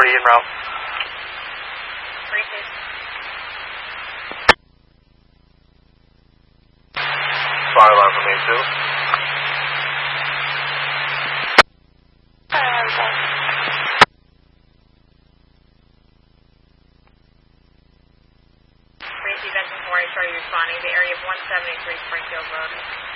40 en route. Repeat. Fire alarm for me too. Repeat, that's before I show you responding to the area of 173 Springfield Road.